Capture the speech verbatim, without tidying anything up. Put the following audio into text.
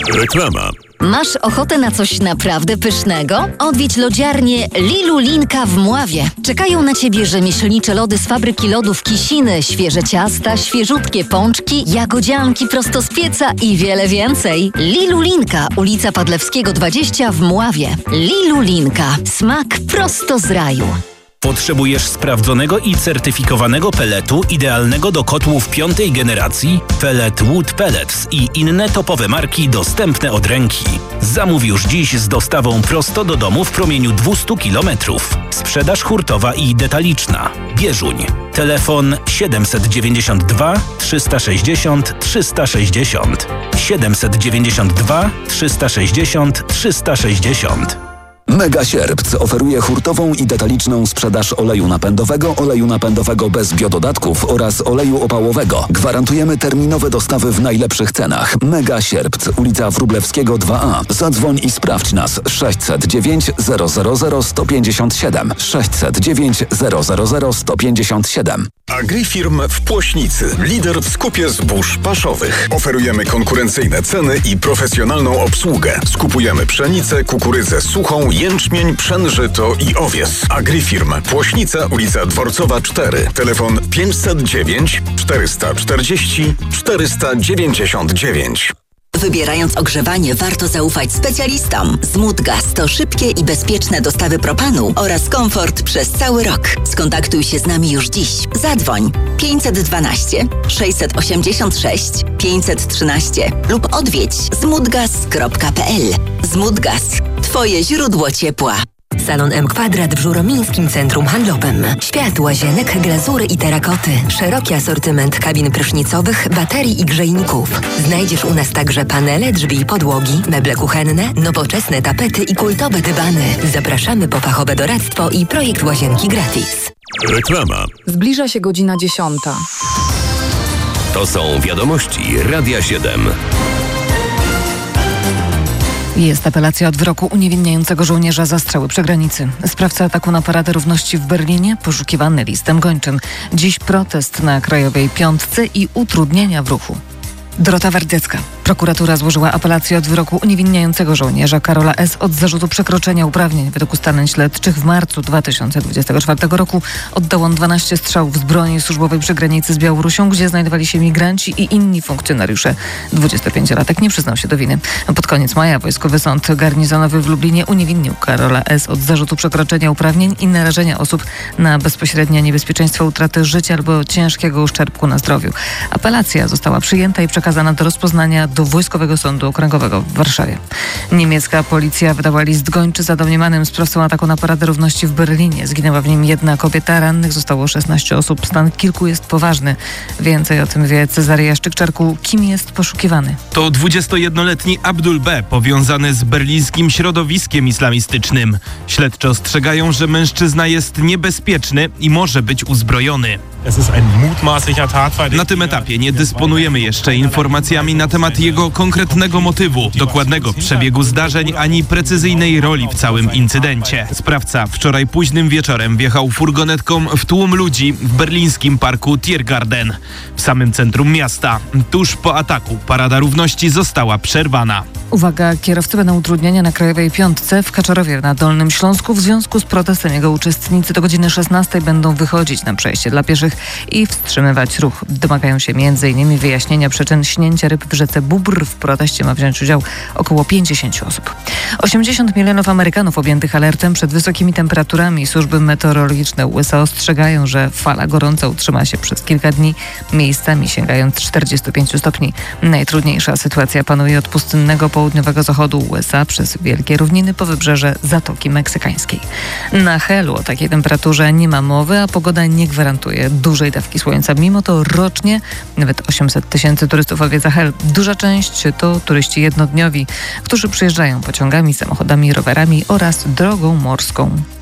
Reklama. Masz ochotę na coś naprawdę pysznego? Odwiedź lodziarnię Lilu Linka w Mławie. Czekają na Ciebie rzemieślnicze lody z fabryki lodów Kisiny, świeże ciasta, świeżutkie pączki, jagodzianki prosto z pieca i wiele więcej. Lilu Linka, ulica Padlewskiego dwadzieścia w Mławie. Lilu Linka. Smak prosto z raju. Potrzebujesz sprawdzonego i certyfikowanego peletu idealnego do kotłów piątej generacji? Pellet Wood Pellets i inne topowe marki dostępne od ręki. Zamów już dziś z dostawą prosto do domu w promieniu dwieście kilometrów. Sprzedaż hurtowa i detaliczna. Bieżuń. Telefon siedemset dziewięćdziesiąt dwa trzysta sześćdziesiąt trzysta sześćdziesiąt. siedemset dziewięćdziesiąt dwa trzysta sześćdziesiąt trzysta sześćdziesiąt. Mega Sierpc oferuje hurtową i detaliczną sprzedaż oleju napędowego, oleju napędowego bez biododatków oraz oleju opałowego. Gwarantujemy terminowe dostawy w najlepszych cenach. Mega Sierpc, ulica Wróblewskiego dwa A. Zadzwoń i sprawdź nas. sześćset dziewięć zero zero zero sto pięćdziesiąt siedem. sześćset dziewięć zero zero zero sto pięćdziesiąt siedem. Agrifirm w Płośnicy. Lider w skupie zbóż paszowych. Oferujemy konkurencyjne ceny i profesjonalną obsługę. Skupujemy pszenicę, kukurydzę suchą, jęczmień, pszenżyto i owies. Agrifirm. Płośnica, ulica Dworcowa cztery. Telefon pięćset dziewięć czterysta czterdzieści czterysta dziewięćdziesiąt dziewięć. Wybierając ogrzewanie, warto zaufać specjalistom. Smutgaz to szybkie i bezpieczne dostawy propanu oraz komfort przez cały rok. Skontaktuj się z nami już dziś. Zadzwoń pięćset dwanaście sześćset osiemdziesiąt sześć pięćset trzynaście lub odwiedź smutgaz kropka p l. Smutgaz. Twoje źródło ciepła. Salon M Kwadrat w Żuromińskim Centrum Handlowym. Świat łazienek, glazury i terakoty. Szeroki asortyment kabin prysznicowych, baterii i grzejników. Znajdziesz u nas także panele, drzwi i podłogi, meble kuchenne, nowoczesne tapety i kultowe dywany. Zapraszamy po fachowe doradztwo i projekt łazienki gratis. Reklama. Zbliża się godzina dziesiąta. To są wiadomości Radia siedem. Jest apelacja od wyroku uniewinniającego żołnierza zastrzały przy granicy. Sprawca ataku na Paradę Równości w Berlinie poszukiwany listem gończym. Dziś protest na Krajowej Piątce i utrudnienia w ruchu. Dorota Wardziecka. Prokuratura złożyła apelację od wyroku uniewinniającego żołnierza Karola S. od zarzutu przekroczenia uprawnień. Według ustaleń śledczych w marcu dwa tysiące dwudziestego czwartego roku oddał on dwanaście strzałów z broni służbowej przy granicy z Białorusią, gdzie znajdowali się migranci i inni funkcjonariusze. dwudziestopięciolatek nie przyznał się do winy. Pod koniec maja Wojskowy Sąd Garnizonowy w Lublinie uniewinnił Karola S. od zarzutu przekroczenia uprawnień i narażenia osób na bezpośrednie niebezpieczeństwo utraty życia albo ciężkiego uszczerbku na zdrowiu. Apelacja została przyjęta i przekazana do rozpoznania do Wojskowego Sądu Okręgowego w Warszawie. Niemiecka policja wydała list gończy za domniemanym sprawcą ataku na Paradę Równości w Berlinie. Zginęła w nim jedna kobieta, rannych zostało szesnaście osób. Stan kilku jest poważny. Więcej o tym wie Cezary Jaszczyk-Czarku. Kim jest poszukiwany? To dwudziestojednoletni Abdul B., powiązany z berlińskim środowiskiem islamistycznym. Śledczy ostrzegają, że mężczyzna jest niebezpieczny i może być uzbrojony. Na tym etapie nie dysponujemy jeszcze informacjami na temat jego konkretnego motywu, dokładnego przebiegu zdarzeń ani precyzyjnej roli w całym incydencie. Sprawca wczoraj późnym wieczorem wjechał furgonetką w tłum ludzi w berlińskim parku Tiergarten, w samym centrum miasta. Tuż po ataku Parada Równości została przerwana. Uwaga, kierowcy będą utrudnienia na Krajowej Piątce w Kaczorowie na Dolnym Śląsku. W związku z protestem jego uczestnicy do godziny szesnastej będą wychodzić na przejście dla pieszych i wstrzymywać ruch. Domagają się między innymi wyjaśnienia przyczyn śnięcia ryb w rzece Bóbr. W proteście ma wziąć udział około pięćdziesiąt osób. osiemdziesiąt milionów Amerykanów objętych alertem przed wysokimi temperaturami. Służby meteorologiczne U S A ostrzegają, że fala gorąca utrzyma się przez kilka dni, miejscami sięgając czterdziestu pięciu stopni. Najtrudniejsza sytuacja panuje od pustynnego południowego zachodu U S A przez wielkie równiny po wybrzeże Zatoki Meksykańskiej. Na Helu o takiej temperaturze nie ma mowy, a pogoda nie gwarantuje dużej dawki słońca. Mimo to rocznie nawet osiemset tysięcy turystów odwiedza Hel. Duża część to turyści jednodniowi, którzy przyjeżdżają pociągami, samochodami, rowerami oraz drogą morską.